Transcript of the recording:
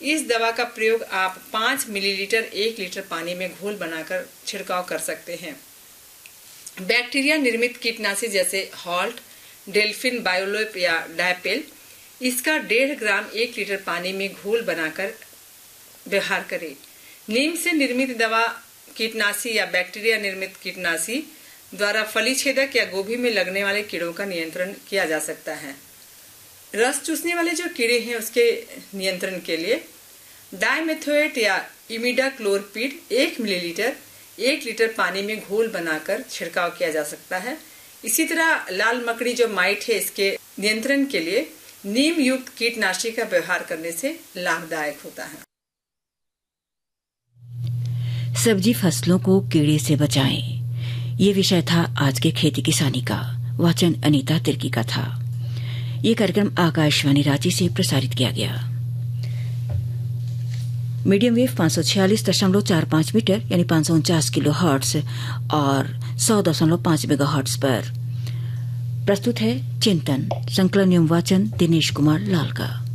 इस दवा का प्रयोग आप 5 मिलीलीटर 1 लीटर पानी में घोल बनाकर छिड़काव कर सकते हैं। बैक्टीरिया निर्मित कीटनाशी जैसे हॉल्ट, डेल्फिन बायोलोप या डायपेल, इसका 1.5 ग्राम 1 लीटर पानी में घोल बनाकर व्यवहार करें। नीम से निर्मित दवा कीटनाशी या बैक्टीरिया निर्मित कीटनाशी द्वारा फली छेदक या गोभी में लगने वाले कीड़ों का नियंत्रण किया जा सकता है। रस चूसने वाले जो कीड़े हैं उसके नियंत्रण के लिए डाइमेथोएट या इमिडाक्लोरपिड 1 मिलीलीटर 1 लीटर पानी में घोल बनाकर छिड़काव किया जा सकता है। इसी तरह लाल मकड़ी जो माइट है, इसके नियंत्रण के लिए नीम युक्त कीटनाशी का व्यवहार करने से लाभदायक होता है। सब्जी फसलों को कीड़े से बचाएं, ये विषय था आज के खेती किसानी का। वाचन अनीता तिर्की का था। ये कार्यक्रम आकाशवाणी रांची से प्रसारित किया गया। मीडियम वेव 546.45 मीटर यानी 549 किलो हर्ट्ज और 100.5 मेगा हर्ट्ज पर प्रस्तुत है चिंतन। संकलन एवं वाचन दिनेश कुमार लाल का।